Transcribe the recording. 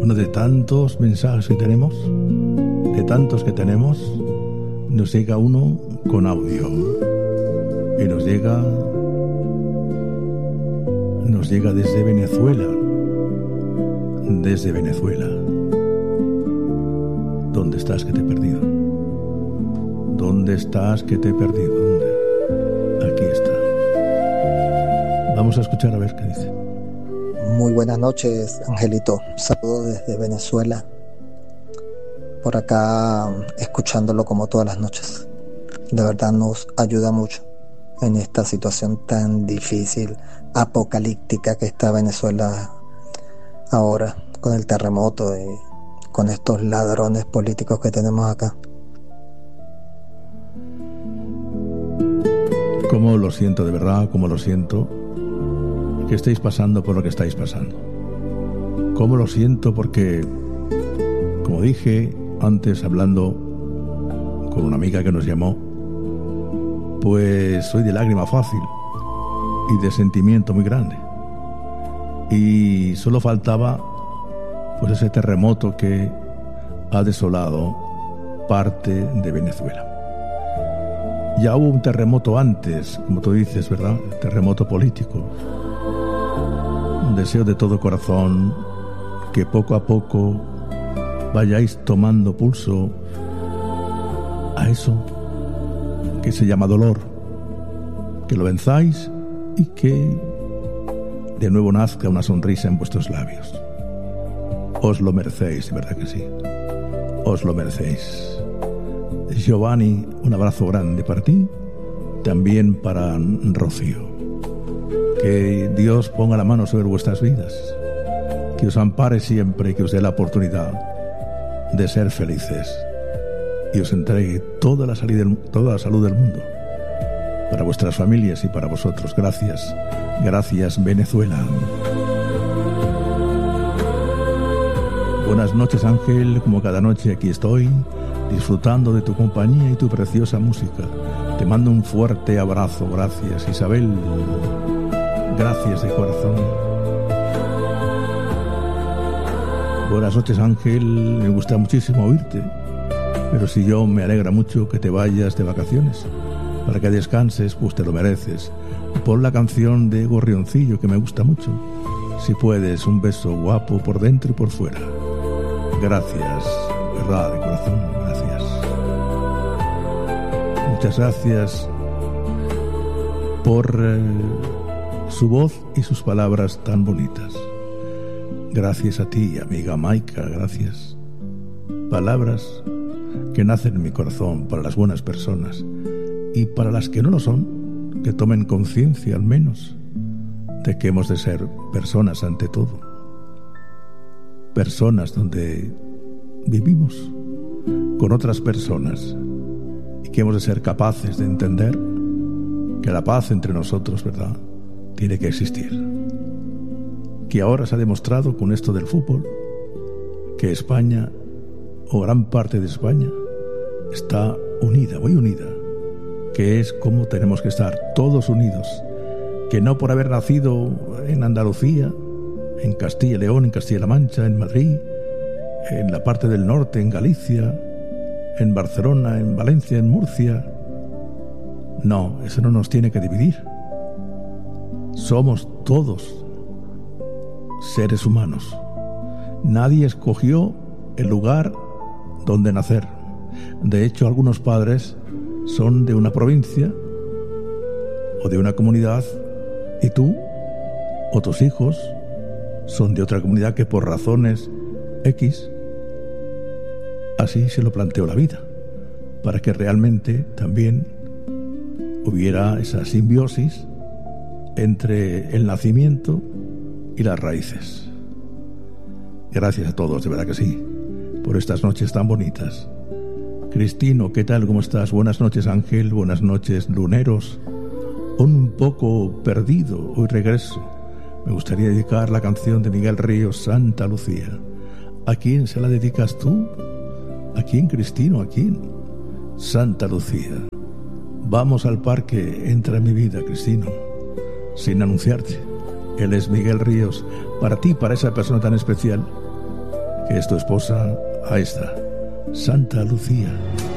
Uno de tantos mensajes que tenemos, de tantos que tenemos, nos llega uno con audio y nos llega desde Venezuela. Desde Venezuela. ¿Dónde estás que te he perdido? ¿Dónde estás que te he perdido? ¿Dónde? Aquí está. Vamos a escuchar a ver qué dice. Muy buenas noches, Angelito. Saludos desde Venezuela. Por acá, escuchándolo como todas las noches. De verdad nos ayuda mucho en esta situación tan difícil, apocalíptica que está Venezuela ahora, con el terremoto y con estos ladrones políticos que tenemos acá. Cómo lo siento, de verdad, cómo lo siento que estéis pasando por lo que estáis pasando. Cómo lo siento porque, como dije antes hablando con una amiga que nos llamó, pues soy de lágrima fácil y de sentimiento muy grande. Y solo faltaba pues ese terremoto que ha desolado parte de Venezuela. Ya hubo un terremoto antes, como tú dices, ¿verdad? Terremoto político. Deseo de todo corazón que poco a poco vayáis tomando pulso a eso que se llama dolor, que lo venzáis y que de nuevo nazca una sonrisa en vuestros labios. Os lo merecéis, de verdad que sí. Os lo merecéis. Giovanni, un abrazo grande para ti, también para Rocío. Que Dios ponga la mano sobre vuestras vidas, que os ampare siempre y que os dé la oportunidad de ser felices y os entregue toda la salud del mundo para vuestras familias y para vosotros. Gracias, gracias Venezuela. Buenas noches, Ángel, como cada noche aquí estoy, disfrutando de tu compañía y tu preciosa música. Te mando un fuerte abrazo. Gracias, Isabel. Gracias de corazón. Buenas noches, Ángel. Me gusta muchísimo oírte, pero si yo me alegra mucho que te vayas de vacaciones. Para que descanses, pues te lo mereces. Pon la canción de Gorrioncillo, que me gusta mucho. Si puedes, un beso guapo por dentro y por fuera. Gracias, verdad, de corazón, gracias. Muchas gracias por su voz y sus palabras tan bonitas. Gracias a ti, amiga Maika, gracias. Palabras que nacen en mi corazón para las buenas personas y para las que no lo son, que tomen conciencia al menos de que hemos de ser personas ante todo. Personas donde vivimos con otras personas y que hemos de ser capaces de entender que la paz entre nosotros, ¿verdad?, tiene que existir. Que ahora se ha demostrado con esto del fútbol que España, o gran parte de España, está unida, muy unida, que es como tenemos que estar todos unidos, que no por haber nacido en Andalucía, en Castilla y León, en Castilla-La Mancha, en Madrid, en la parte del norte, en Galicia, en Barcelona, en Valencia, en Murcia. No, eso no nos tiene que dividir. Somos todos seres humanos. Nadie escogió el lugar donde nacer. De hecho, algunos padres son de una provincia o de una comunidad y tú o tus hijos son de otra comunidad que por razones X, así se lo planteó la vida, para que realmente también hubiera esa simbiosis entre el nacimiento y las raíces. Gracias a todos, de verdad que sí, por estas noches tan bonitas. Cristino, ¿qué tal? ¿Cómo estás? Buenas noches, Ángel. Buenas noches, luneros. Un poco perdido, hoy regreso. Me gustaría dedicar la canción de Miguel Ríos, Santa Lucía. ¿A quién se la dedicas tú? ¿A quién, Cristino? ¿A quién? Santa Lucía. Vamos al parque, entra en mi vida, Cristino. Sin anunciarte. Él es Miguel Ríos. Para ti, para esa persona tan especial que es tu esposa, ahí está, Santa Lucía.